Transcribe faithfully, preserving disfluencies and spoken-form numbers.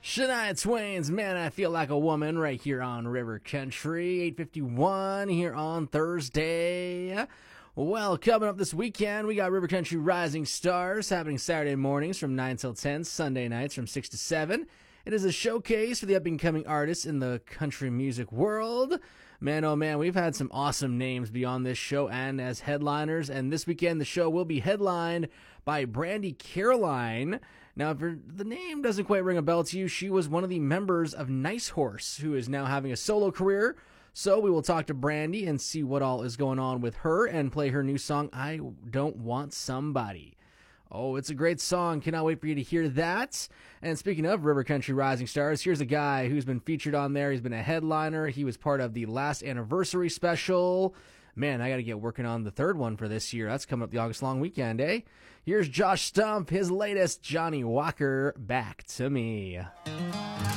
Shania Twain's Man, I Feel Like a Woman right here on River Country, eight fifty-one here on Thursday. Well, coming up this weekend, we got River Country Rising Stars happening Saturday mornings from nine till ten, Sunday nights from six to seven. It is a showcase for the up-and-coming artists in the country music world. Man, oh man, we've had some awesome names be on this show and as headliners, and this weekend the show will be headlined by Brandi Carlile. Now, if the name doesn't quite ring a bell to you, she was one of the members of Nice Horse, who is now having a solo career. So we will talk to Brandi and see what all is going on with her and play her new song, I Don't Want Somebody. Oh, it's a great song. Cannot wait for you to hear that. And speaking of River Country Rising Stars, here's a guy who's been featured on there. He's been a headliner. He was part of the last anniversary special. Man, I got to get working on the third one for this year. That's coming up the August long weekend, eh? Here's Josh Stump, his latest Johnny Walker, Back to Me.